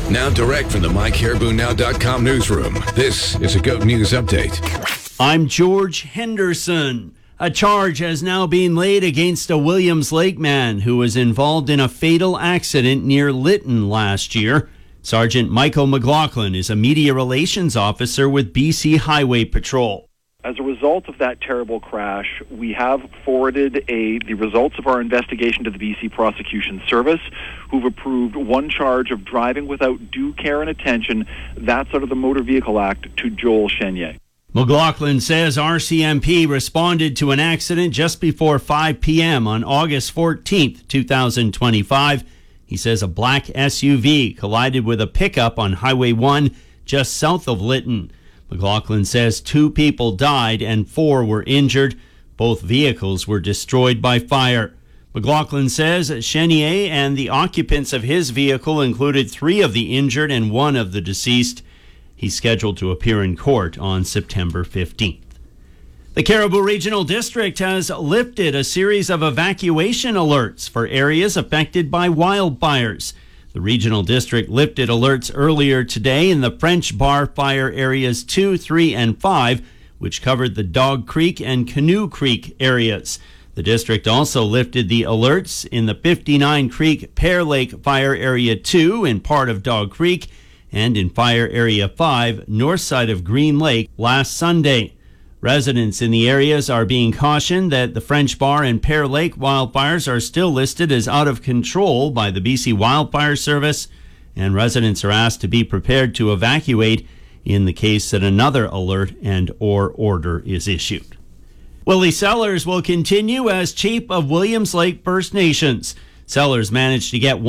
Now direct from the MyCaribouNow.com newsroom, this is a GOAT News Update. I'm George Henderson. A charge has now been laid against a Williams Lake man who was involved in a fatal accident near Lytton last year. Sergeant Michael McLaughlin is a media relations officer with BC Highway Patrol. As a result of that terrible crash, we have forwarded the results of our investigation to the BC Prosecution Service, who've approved one charge of driving without due care and attention. That's under the Motor Vehicle Act to Joel Chenier. McLaughlin says RCMP responded to an accident just before 5 p.m. on August 14th, 2025. He says a black SUV collided with a pickup on Highway 1 just south of Lytton. McLaughlin says 2 people died and 4 were injured. Both vehicles were destroyed by fire. McLaughlin says Chenier and the occupants of his vehicle included 3 of the injured and 1 of the deceased. He's scheduled to appear in court on September 15th. The Cariboo Regional District has lifted a series of evacuation alerts for areas affected by wildfires. The Regional District lifted alerts earlier today in the French Bar Fire Areas 2, 3, and 5, which covered the Dog Creek and Canoe Creek areas. The district also lifted the alerts in the 59 Creek Pear Lake Fire Area 2 in part of Dog Creek and in Fire Area 5, north side of Green Lake, last Sunday. Residents in the areas are being cautioned that the French Bar and Pear Lake wildfires are still listed as out of control by the BC Wildfire Service, and residents are asked to be prepared to evacuate in the case that another alert and/or order is issued. Willie Sellers will continue as Chief of Williams Lake First Nations. Sellers managed to get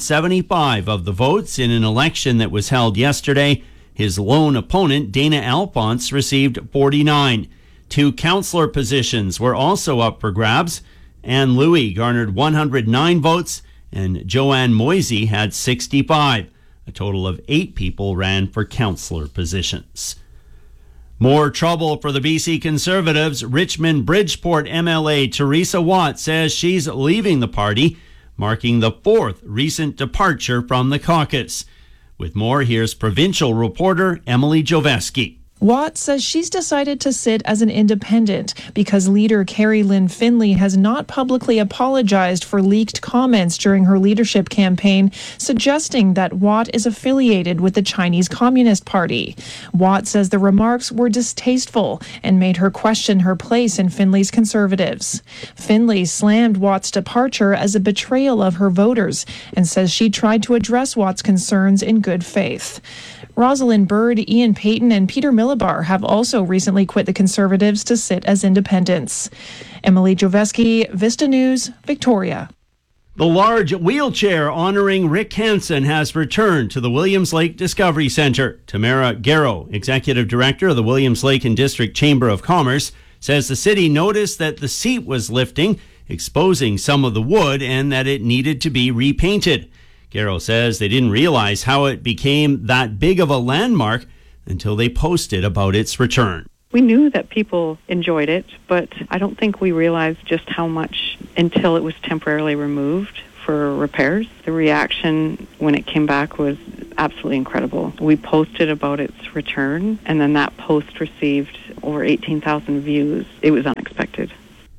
175 of the votes in an election that was held yesterday. His lone opponent, Dana Alphonse, received 49. 2 councillor positions were also up for grabs. Anne Louie garnered 109 votes, and Joanne Moisey had 65. A total of 8 people ran for councillor positions. More trouble for the BC Conservatives. Richmond Bridgeport MLA Teresa Watt says she's leaving the party, marking the 4th recent departure from the caucus. With more, here's provincial reporter Emily Joveski. Watt says she's decided to sit as an independent because leader Carrie Lynn Finley has not publicly apologized for leaked comments during her leadership campaign, suggesting that Watt is affiliated with the Chinese Communist Party. Watt says the remarks were distasteful and made her question her place in Finley's Conservatives. Finley slammed Watt's departure as a betrayal of her voters and says she tried to address Watt's concerns in good faith. Rosalind Bird, Ian Payton, and Peter Millibar have also recently quit the Conservatives to sit as independents. Emily Joveski, Vista News, Victoria. The large wheelchair honoring Rick Hansen has returned to the Williams Lake Discovery Centre. Tamara Garrow, Executive Director of the Williams Lake and District Chamber of Commerce, says the city noticed that the seat was lifting, exposing some of the wood, and that it needed to be repainted. Garrow says they didn't realize how it became that big of a landmark until they posted about its return. We knew that people enjoyed it, but I don't think we realized just how much until it was temporarily removed for repairs. The reaction when it came back was absolutely incredible. We posted about its return, and then that post received over 18,000 views. It was unexpected.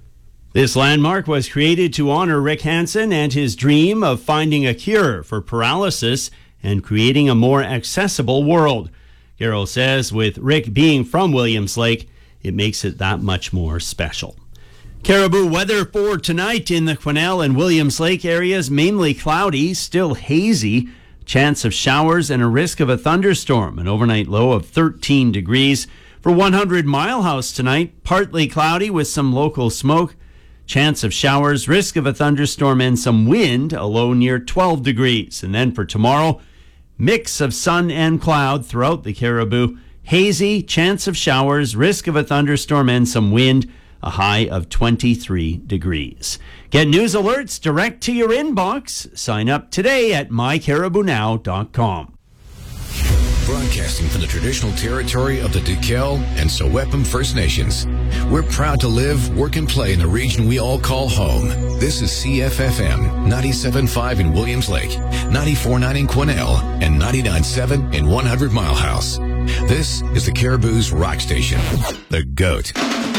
This landmark was created to honor Rick Hansen and his dream of finding a cure for paralysis and creating a more accessible world. Garrow says with Rick being from Williams Lake, it makes it that much more special. Caribou weather for tonight in the Quesnel and Williams Lake areas, mainly cloudy, still hazy. Chance of showers and a risk of a thunderstorm, an overnight low of 13 degrees. For 100 Mile House tonight, partly cloudy with some local smoke. Chance of showers, risk of a thunderstorm, and some wind, a low near 12 degrees. And then for tomorrow, mix of sun and cloud throughout the Caribou. Hazy, chance of showers, risk of a thunderstorm, and some wind, a high of 23 degrees. Get news alerts direct to your inbox. Sign up today at mycaribounow.com. Broadcasting from the traditional territory of the Duquel and Sewepum First Nations. We're proud to live, work, and play in the region we all call home. This is CFFM 97.5 in Williams Lake, 94.9 in Quesnel, and 99.7 in 100 Mile House. This is the Caribou's rock station, The Goat.